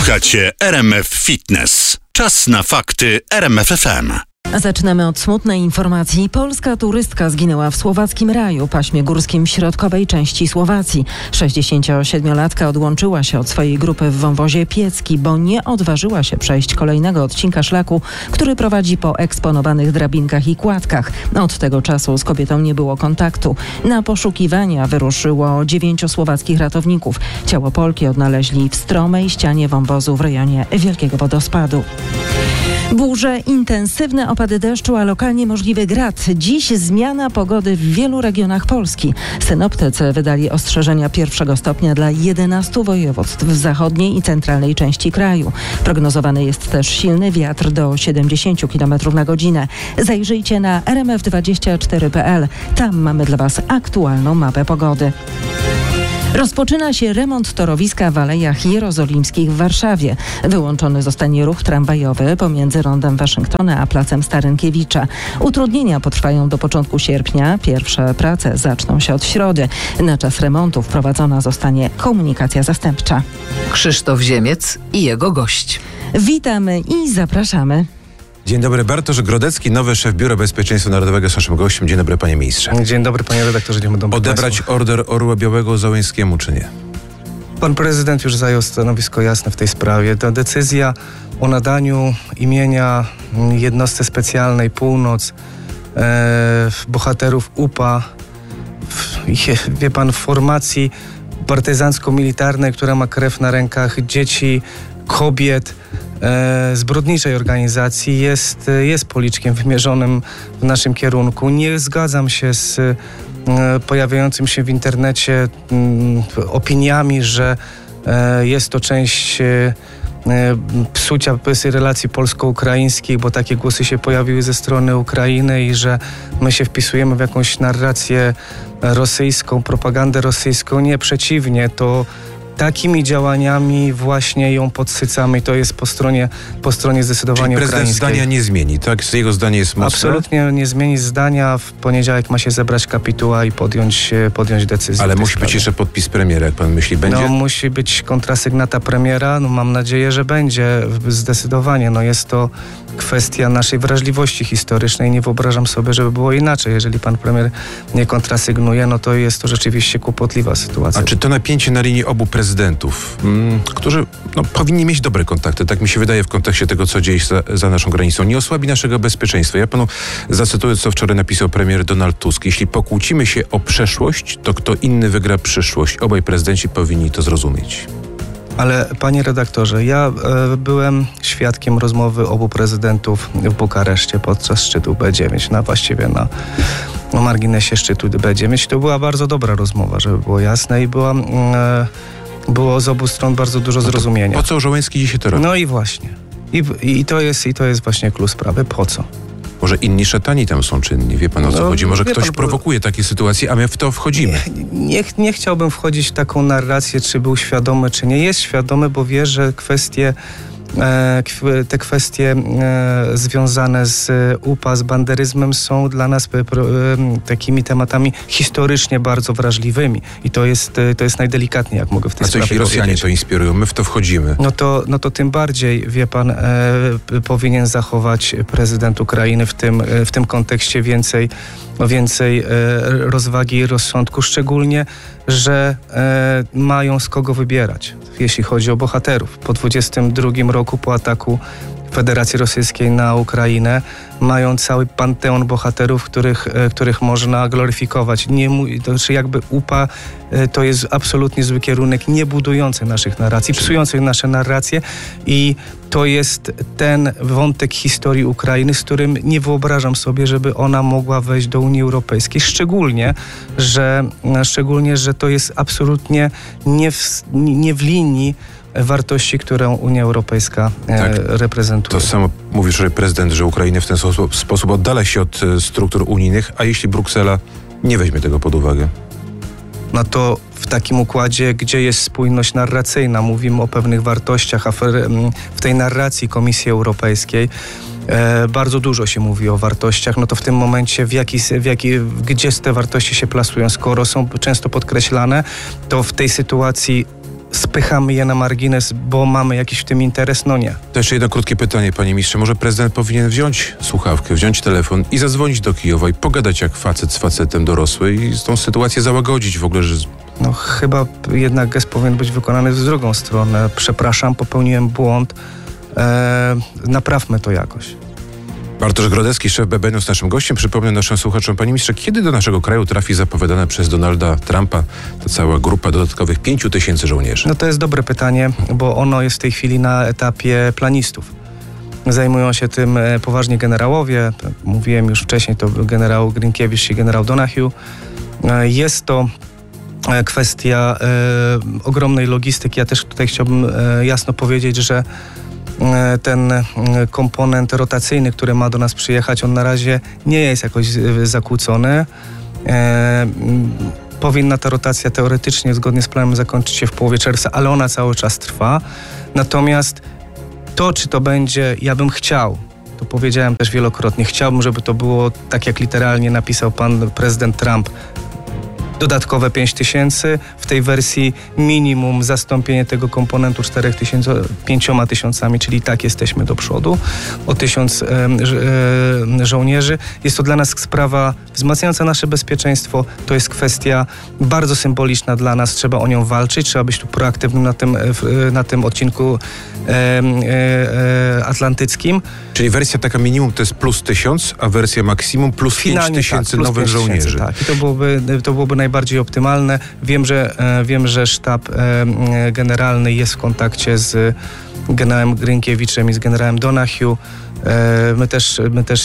Słuchacie RMF Fitness. Czas na fakty RMF FM. Zaczynamy od smutnej informacji. Polska turystka zginęła w słowackim Raju, paśmie górskim środkowej części Słowacji. 67-latka odłączyła się od swojej grupy w wąwozie Piecki, bo nie odważyła się przejść kolejnego odcinka szlaku, który prowadzi po eksponowanych drabinkach i kładkach. Od tego czasu z kobietą nie było kontaktu. Na poszukiwania wyruszyło 9 słowackich ratowników. Ciało Polki odnaleźli w stromej ścianie wąwozu w rejonie Wielkiego Wodospadu. Burze, intensywne opady deszczu, a lokalnie możliwy grad. Dziś zmiana pogody w wielu regionach Polski. Synoptycy wydali ostrzeżenia 1 stopnia dla 11 województw w zachodniej i centralnej części kraju. Prognozowany jest też silny wiatr do 70 km na godzinę. Zajrzyjcie na rmf24.pl. Tam mamy dla Was aktualną mapę pogody. Rozpoczyna się remont torowiska w Alejach Jerozolimskich w Warszawie. Wyłączony zostanie ruch tramwajowy pomiędzy rondem Waszyngtona a placem Starynkiewicza. Utrudnienia potrwają do początku sierpnia. Pierwsze prace zaczną się od środy. Na czas remontu wprowadzona zostanie komunikacja zastępcza. Krzysztof Ziemiec i jego gość. Witamy i zapraszamy. Dzień dobry, Bartosz Grodecki, nowy szef Biura Bezpieczeństwa Narodowego jest naszym gościem. Dzień dobry, panie ministrze. Dzień dobry, panie redaktorze. Dzień dobry Odebrać państwu. order Orła Białego Załęskiemu, czy nie? Pan prezydent już zajął stanowisko jasne w tej sprawie. Ta decyzja o nadaniu imienia jednostce specjalnej Północ bohaterów UPA, wie pan, w formacji partyzancko-militarnej, która ma krew na rękach dzieci, kobiet, zbrodniczej organizacji jest policzkiem wymierzonym w naszym kierunku. Nie zgadzam się z pojawiającym się w internecie opiniami, że jest to część psucia relacji polsko-ukraińskich, bo takie głosy się pojawiły ze strony Ukrainy i że my się wpisujemy w jakąś narrację rosyjską, propagandę rosyjską. Nie, przeciwnie, to takimi działaniami właśnie ją podsycamy i to jest po stronie zdecydowanie czyli prezydent ukraińskiej. zdania nie zmieni, tak? Jego zdanie jest mocne? Absolutnie nie zmieni zdania. W poniedziałek ma się zebrać kapituła i podjąć decyzję. Ale musi być jeszcze podpis premiera, jak pan myśli, będzie? No, musi być kontrasygnata premiera. No, mam nadzieję, że będzie. Zdecydowanie. No, jest to kwestia naszej wrażliwości historycznej. Nie wyobrażam sobie, żeby było inaczej. Jeżeli pan premier nie kontrasygnuje, no to jest to rzeczywiście kłopotliwa sytuacja. A czy to napięcie na linii obu prezydentów, którzy powinni mieć dobre kontakty, tak mi się wydaje w kontekście tego, co dzieje się za naszą granicą, nie osłabi naszego bezpieczeństwa? Ja panu zacytuję, co wczoraj napisał premier Donald Tusk. Jeśli pokłócimy się o przeszłość, to kto inny wygra przyszłość. Obaj prezydenci powinni to zrozumieć. Ale panie redaktorze, ja byłem świadkiem rozmowy obu prezydentów w Bukareszcie podczas szczytu B9, właściwie na marginesie szczytu B9. To była bardzo dobra rozmowa, żeby było jasne, i było z obu stron bardzo dużo zrozumienia. Po co Załęski dzisiaj to robi? No i właśnie. I to jest właśnie klucz sprawy. Po co? Może inni szatani tam są czynni, wie pan, o co chodzi? Może ktoś prowokuje takie sytuacje, a my w to wchodzimy. Nie chciałbym wchodzić w taką narrację, czy był świadomy, czy nie. Jest świadomy, bo wie, że te kwestie związane z UPA, z banderyzmem są dla nas takimi tematami historycznie bardzo wrażliwymi. I to jest najdelikatniej, jak mogę w tej sprawie powiedzieć. A co jeśli Rosjanie to inspirują? My w to wchodzimy. No to tym bardziej, wie pan, powinien zachować prezydent Ukrainy w tym kontekście więcej rozwagi i rozsądku, szczególnie, że mają z kogo wybierać, jeśli chodzi o bohaterów. Po 22 roku, po ataku Federacji Rosyjskiej na Ukrainę, mają cały panteon bohaterów, których można gloryfikować. Jakby UPA to jest absolutnie zły kierunek, nie budujący naszych narracji, psujący nasze narracje, i to jest ten wątek historii Ukrainy, z którym nie wyobrażam sobie, żeby ona mogła wejść do Unii Europejskiej, szczególnie, że to jest absolutnie nie w linii wartości, którą Unia Europejska reprezentuje. To samo mówi wczoraj prezydent, że Ukraina w ten sposób oddala się od struktur unijnych, a jeśli Bruksela nie weźmie tego pod uwagę? No to w takim układzie, gdzie jest spójność narracyjna, mówimy o pewnych wartościach, a w tej narracji Komisji Europejskiej bardzo dużo się mówi o wartościach, no to w tym momencie gdzie te wartości się plasują, skoro są często podkreślane, to w tej sytuacji spychamy je na margines, bo mamy jakiś w tym interes? No nie. To jeszcze jedno krótkie pytanie, panie ministrze. Może prezydent powinien wziąć słuchawkę, wziąć telefon i zadzwonić do Kijowa i pogadać jak facet z facetem dorosły i tą sytuację załagodzić w ogóle, że... No chyba jednak gest powinien być wykonany z drugą stronę. Przepraszam, popełniłem błąd. Naprawmy to jakoś. Bartosz Grodecki, szef BBN-u, jest naszym gościem. Przypomnę naszym słuchaczom, panie ministrze, kiedy do naszego kraju trafi zapowiadana przez Donalda Trumpa ta cała grupa dodatkowych 5,000 żołnierzy? No to jest dobre pytanie, bo ono jest w tej chwili na etapie planistów. Zajmują się tym poważni generałowie. Mówiłem już wcześniej, to generał Grinkiewicz i generał Donahue. Jest to kwestia ogromnej logistyki. Ja też tutaj chciałbym jasno powiedzieć, że ten komponent rotacyjny, który ma do nas przyjechać, on na razie nie jest jakoś zakłócony. Powinna ta rotacja teoretycznie, zgodnie z planem, zakończyć się w połowie czerwca, ale ona cały czas trwa. Natomiast to, czy to będzie, ja bym chciał, to powiedziałem też wielokrotnie, chciałbym, żeby to było tak, jak literalnie napisał pan prezydent Trump, dodatkowe 5,000, w tej wersji minimum zastąpienie tego komponentu 5,000, czyli tak jesteśmy do przodu, o 1000 żołnierzy. Jest to dla nas sprawa wzmacniająca nasze bezpieczeństwo, to jest kwestia bardzo symboliczna dla nas, trzeba o nią walczyć, trzeba być tu proaktywnym na tym odcinku atlantyckim. Czyli wersja taka minimum to jest plus 1000, a wersja maksimum plus 5,000 nowych żołnierzy. Tak, i to byłoby najbardziej optymalne. Wiem, że sztab generalny jest w kontakcie z generałem Grinkiewiczem i z generałem Donahue. My też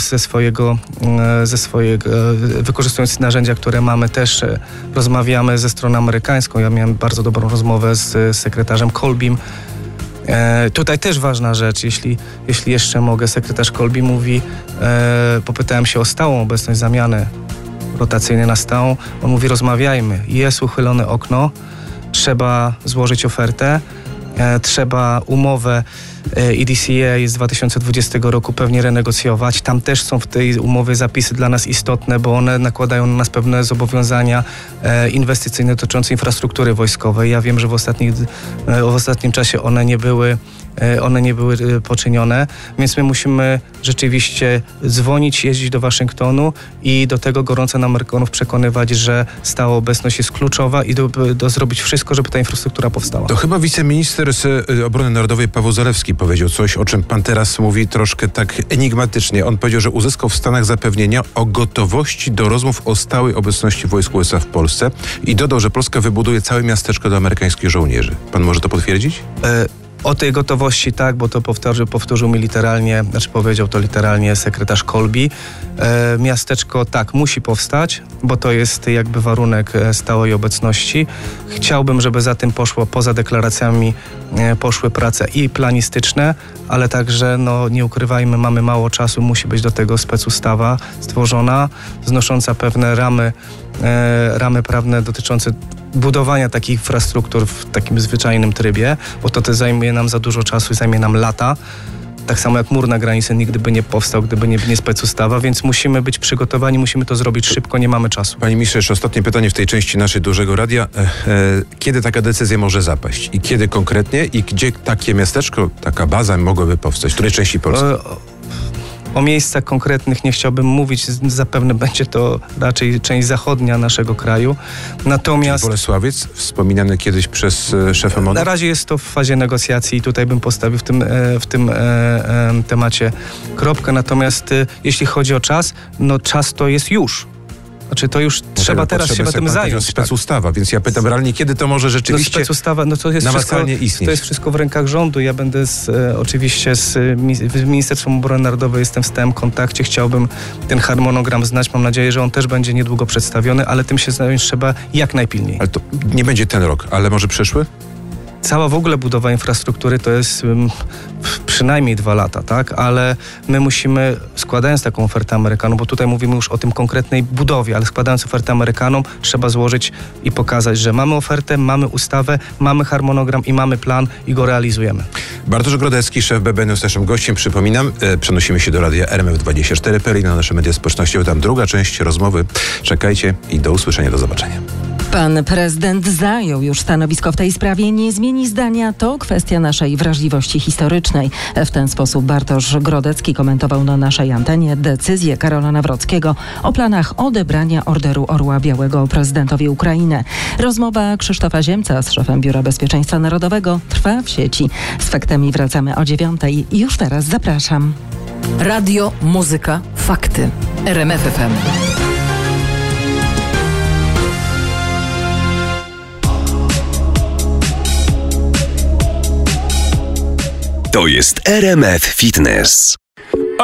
ze swojego, wykorzystując narzędzia, które mamy, też rozmawiamy ze stroną amerykańską. Ja miałem bardzo dobrą rozmowę z sekretarzem Kolbim. Tutaj też ważna rzecz, jeśli jeszcze mogę, sekretarz Kolbi mówi, popytałem się o stałą obecność, zamiany rotacyjnej na stałą. On mówi, rozmawiajmy, jest uchylone okno, trzeba złożyć ofertę, trzeba umowę EDCA z 2020 roku pewnie renegocjować. Tam też są w tej umowie zapisy dla nas istotne, bo one nakładają na nas pewne zobowiązania inwestycyjne dotyczące infrastruktury wojskowej. Ja wiem, że w ostatnim czasie one nie były poczynione, więc my musimy rzeczywiście dzwonić, jeździć do Waszyngtonu i do tego gorąco na Amerykanów przekonywać, że stała obecność jest kluczowa i do zrobić wszystko, żeby ta infrastruktura powstała. To chyba wiceminister obrony narodowej Paweł Zalewski powiedział coś, o czym pan teraz mówi troszkę tak enigmatycznie. On powiedział, że uzyskał w Stanach zapewnienia o gotowości do rozmów o stałej obecności wojsk USA w Polsce i dodał, że Polska wybuduje całe miasteczko dla amerykańskich żołnierzy. Pan może to potwierdzić? O tej gotowości tak, bo to powtórzył mi literalnie, powiedział to literalnie sekretarz Kolbi. Miasteczko tak, musi powstać, bo to jest jakby warunek stałej obecności. Chciałbym, żeby za tym poszło, poza deklaracjami, poszły prace i planistyczne, ale także, nie ukrywajmy, mamy mało czasu, musi być do tego specustawa stworzona, znosząca pewne ramy prawne dotyczące budowania takich infrastruktur w takim zwyczajnym trybie, bo to zajmuje nam za dużo czasu i zajmie nam lata. Tak samo jak mur na granicy nigdy by nie powstał, gdyby nie specustawa, więc musimy być przygotowani, musimy to zrobić szybko, nie mamy czasu. Panie ministrze, jeszcze ostatnie pytanie w tej części naszej Dużego Radia. Kiedy taka decyzja może zapaść? I kiedy konkretnie? I gdzie takie miasteczko, taka baza mogłaby powstać? W której części Polski? O miejscach konkretnych nie chciałbym mówić, zapewne będzie to raczej część zachodnia naszego kraju. Natomiast Bolesławiec, wspominany kiedyś przez szefa MON-u? Na razie jest to w fazie negocjacji i tutaj bym postawił w tym temacie kropkę. Natomiast jeśli chodzi o czas, czas to jest już. Znaczy to już trzeba teraz się tym zająć. Specustawa, więc ja pytam realnie, kiedy to może rzeczywiście specustawa, to jest namacalnie istnieć. To jest wszystko w rękach rządu. Ja będę oczywiście z Ministerstwem Obrony Narodowej jestem w stałym kontakcie. Chciałbym ten harmonogram znać. Mam nadzieję, że on też będzie niedługo przedstawiony, ale tym się zająć trzeba jak najpilniej. Ale to nie będzie ten rok, ale może przyszły? Cała w ogóle budowa infrastruktury to jest przynajmniej 2 lata, tak? Ale my musimy, składając taką ofertę Amerykanom, bo tutaj mówimy już o tym konkretnej budowie, ale składając ofertę Amerykanom, trzeba złożyć i pokazać, że mamy ofertę, mamy ustawę, mamy harmonogram i mamy plan i go realizujemy. Bartosz Grodecki, szef BBN, jest naszym gościem. Przypominam, przenosimy się do radia RMF24.pl i na nasze media społecznościowe. Tam druga część rozmowy. Czekajcie i do usłyszenia, do zobaczenia. Pan prezydent zajął już stanowisko w tej sprawie, nie zmieni zdania. To kwestia naszej wrażliwości historycznej. W ten sposób Bartosz Grodecki komentował na naszej antenie decyzję Karola Nawrockiego o planach odebrania Orderu Orła Białego prezydentowi Ukrainy. Rozmowa Krzysztofa Ziemca z szefem Biura Bezpieczeństwa Narodowego trwa w sieci. Z faktami wracamy o 9:00. Już teraz zapraszam. Radio, muzyka, fakty. RMF FM. To jest RMF Fitness.